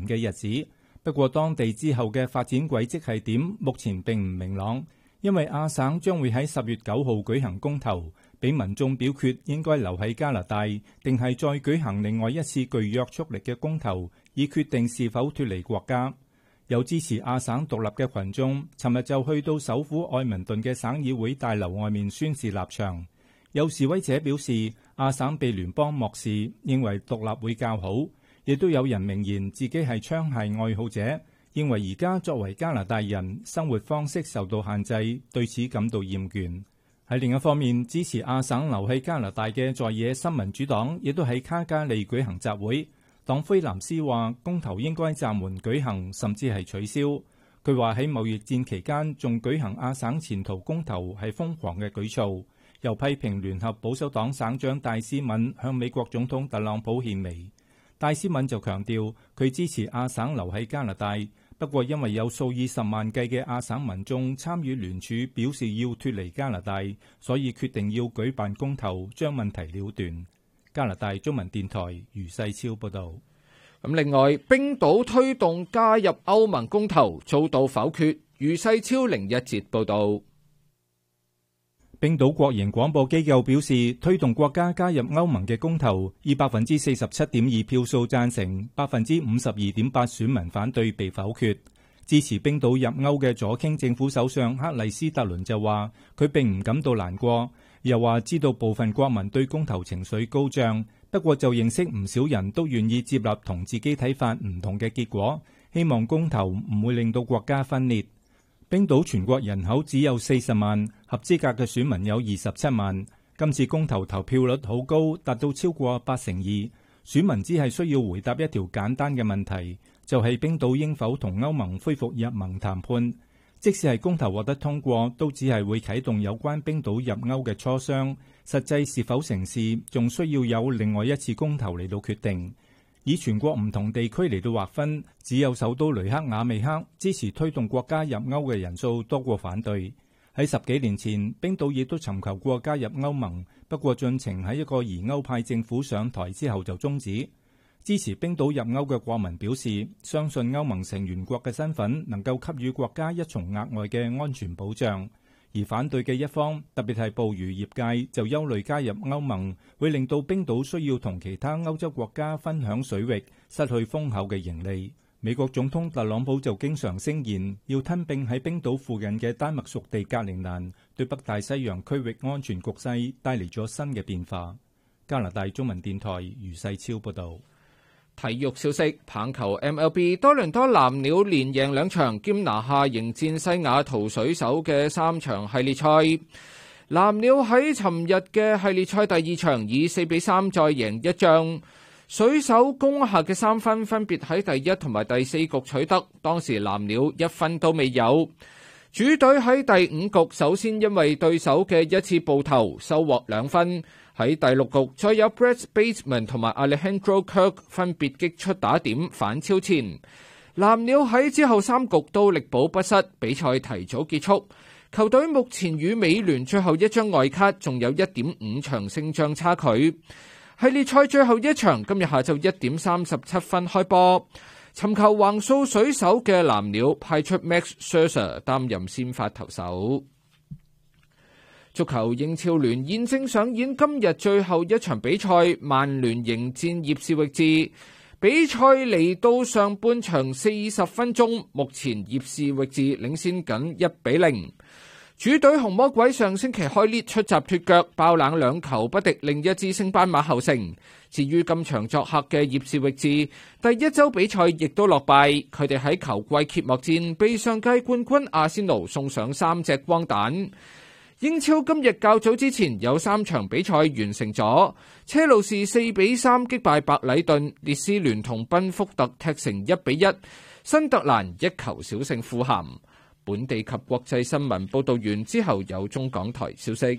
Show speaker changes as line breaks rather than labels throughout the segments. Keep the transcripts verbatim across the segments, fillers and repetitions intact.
年嘅日子。不過當地之後嘅發展軌跡係點，目前並唔明朗，因為亞省將會喺十月九號舉行公投，俾民眾表決應該留喺加拿大，定係再舉行另外一次具約束力嘅公投，以決定是否脫離國家。有支持亞省獨立嘅群眾，尋日就去到首府愛民頓嘅省議會大樓外面宣示立場。有示威者表示，亞省被聯邦漠視，認為獨立會較好。亦都有人明言自己係槍械愛好者，認為而家作為加拿大人，生活方式受到限制，對此感到厭倦。喺另一方面，支持亞省留喺加拿大嘅在野新民主黨亦都喺卡加利舉行集會。黨魁藍斯話公投應該暫緩舉行，甚至係取消。佢話喺貿易戰期間仲舉行亞省前途公投係瘋狂嘅舉措，又批評聯合保守黨省長戴斯敏向美國總統特朗普獻媚。戴斯敏就強調佢支持亞省留喺加拿大，不過因為有數以十萬計嘅亞省民眾參與聯署表示要脫離加拿大，所以決定要舉辦公投將問題了斷。加拿大中文電台余世超報道。
咁另外，冰島推動加入歐盟公投遭到否決。余世超另一節報道。
冰島國營廣播機構表示，推動國家加入歐盟嘅公投以百分之四十七點二票數贊成，百分之五十二點八選民反對被否決。支持冰島入歐嘅左傾政府首相克里斯特倫就話，佢並唔感到難過，又話知道部分國民對公投情緒高漲，不過就認識唔少人都願意接納同自己睇法唔同嘅結果，希望公投唔會令到國家分裂。冰島全國人口只有四十萬，合資格嘅選民有二十七萬。今次公投投票率好高，達到超過八成二。選民只係需要回答一條簡單嘅問題，就係冰島應否同歐盟恢復入盟談判。即使係公投獲得通過，都只係會啟動有關冰島入歐嘅磋商，實際是否成事，仲需要有另外一次公投嚟到決定。以全國唔同地區嚟到劃分，只有首都雷克雅未克支持推動國家入歐嘅人數多過反對。喺十幾年前，冰島亦都尋求過加入歐盟，不過進程喺一個疑歐派政府上台之後就終止。支持冰島入歐嘅國民表示，相信歐盟成員國嘅身份能夠給予國家一重額外嘅安全保障。而反對嘅一方，特別係捕魚業界，就憂慮加入歐盟會令到冰島需要同其他歐洲國家分享水域，失去豐厚嘅盈利。美國總統特朗普就經常聲言要吞併喺冰島附近嘅丹麥屬地格陵蘭，對北大西洋區域安全局勢帶嚟咗新嘅變化。加拿大中文電台余世超報導。
體育消息：棒球 M L B 多倫多藍鳥連贏兩場，兼拿下迎戰西雅圖水手嘅三場系列賽。藍鳥喺尋日嘅系列賽第二場以四比三再贏一仗，水手攻下嘅三分分別喺第一同埋第四局取得，當時藍鳥一分都未有。主隊喺第五局首先因為對手嘅一次暴投收穫兩分。喺第六局，再有 Brett Bateman 同埋 Alejandro Kirk 分別擊出打點反超前。藍鳥喺之後三局都力保不失，比賽提早結束。球隊目前與美聯最後一張外卡仲有一點五場勝仗差距。系列賽最後一場今日下晝一點三十七分開波，尋求橫掃水手嘅藍鳥派出 Max Scherzer 擔任先發投手。足球英超聯現正上演今日最後一場比賽，曼聯迎戰葉士域治。比賽嚟到上半場四十分鐘，目前葉士域治領先緊一比零。主隊紅魔鬼上星期開列出閘脫腳，爆冷兩球不敵另一支升班馬後城。至於今場作客嘅葉士域治，第一周比賽亦都落敗，佢哋喺球季揭幕戰被上屆冠軍阿仙奴送上三隻光蛋。英超今日較早之前有三場比賽完成咗，車路士四比三擊敗白禮頓，列斯聯同賓福特踢成一比一，新特蘭一球小勝富咸。本地及國際新聞報道完之後，有中港台消息。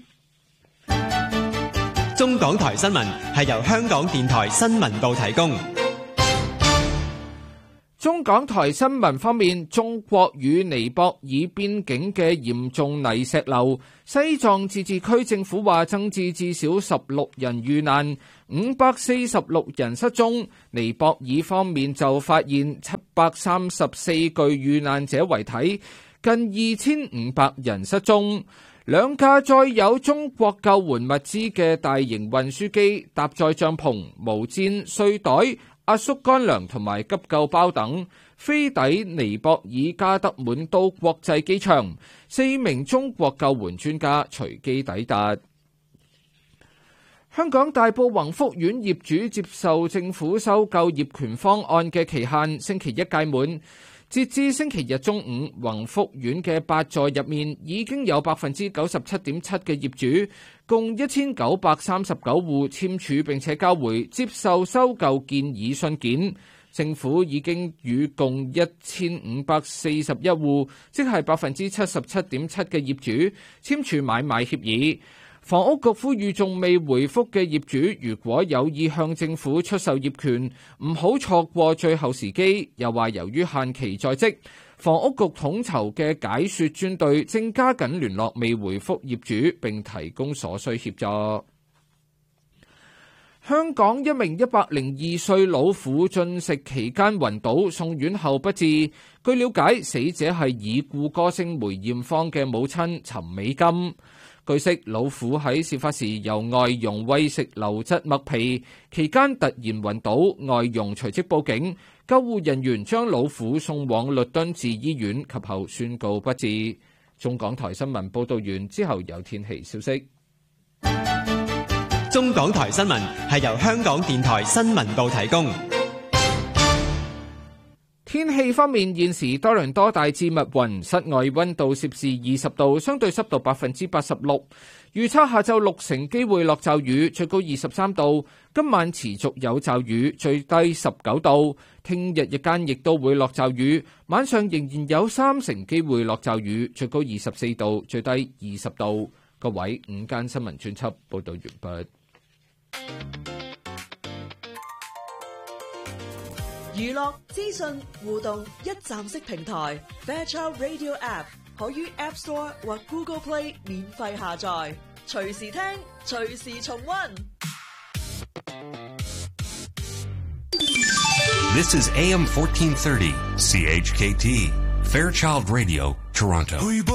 中港台新聞係由香港電台新聞部提供。
中港台新聞方面，中國與尼泊爾邊境嘅嚴重泥石流，西藏自治區政府話增至至少十六人遇難，五百四十六人失蹤。尼泊爾方面就發現七百三十四具遇難者遺體，近二千五百人失蹤。兩架載有中國救援物資嘅大型運輸機搭載帳篷、毛氈、睡袋、壓縮乾糧同埋急救包等，飛抵尼泊爾加德滿都國際機場。四名中國救援專家隨機抵達。香港大埔宏福苑業主接受政府收購業權方案嘅期限星期一屆滿。截至星期日中午，宏福苑嘅八座入面已經有百分之九十七點七嘅業主，共一千九百三十九戶簽署並且交回接受收購建議信件。政府已經與共一千五百四十一戶，即係百分之七十七點七嘅業主簽署買賣協議。房屋局呼籲仲未回覆嘅業主，如果有意向政府出售業權，唔好錯過最後時機。又話由於限期在即，房屋局統籌嘅解說專隊正加緊聯絡未回覆業主，並提供所需協助。香港一名一百零二歲老婦進食期間暈倒，送院後不治。據了解，死者係已故歌星梅艷芳嘅母親陳美金。據悉，老婦喺事發時由外傭餵食流質麥皮，期間突然暈倒，外傭隨即報警，救護人員將老婦送往律敦治醫院，及後宣告不治。中港台新聞報道完之後有天氣消息。
中港台新聞係由香港電台新聞部提供。
天氣方面，現時多倫多大致密雲，室外溫度攝氏二十度，相對濕度百分之八十六。預測下晝六成機會落驟雨，最高二十三度。今晚持續有驟雨，最低十九度。聽日日間亦都會落驟雨，晚上仍然有三成機會落驟雨，最高二十四度，最低二十度。各位，午間新聞專輯報道完畢。
娛樂資訊互動一站式平台 Fairchild Radio App 可於 App Store 或 Google Play 免費下載，隨時聽，隨時重溫。
This is A M fourteen thirty C H K T Fairchild Radio Toronto。